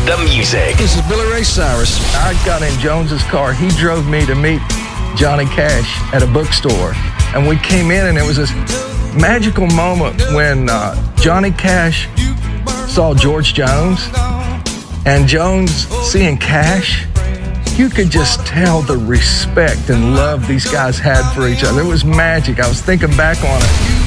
the music. This is Billy Ray Cyrus. I got in Jones's car. He drove me to meet Johnny Cash at a bookstore. And we came in, and it was this magical moment when Johnny Cash saw George Jones, and Jones seeing Cash. You could just tell the respect and love these guys had for each other. It was magic. I was thinking back on it.